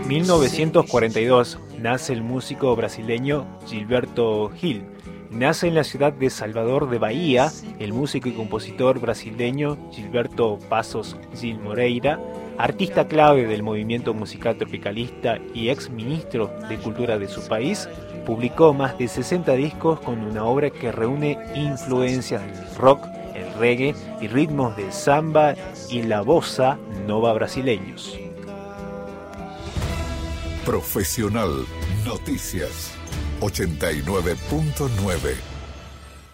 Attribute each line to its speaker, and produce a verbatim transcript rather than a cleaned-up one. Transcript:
Speaker 1: mil novecientos cuarenta y dos nace el músico brasileño Gilberto Gil. Nace en la ciudad de Salvador de Bahía el músico y compositor brasileño Gilberto Passos Gil Moreira, artista clave del movimiento musical tropicalista y ex ministro de Cultura de su país. Publicó más de sesenta discos con una obra que reúne influencias del rock, el reggae y ritmos del samba y la bossa nova brasileños.
Speaker 2: Profesional Noticias ochenta y nueve punto nueve.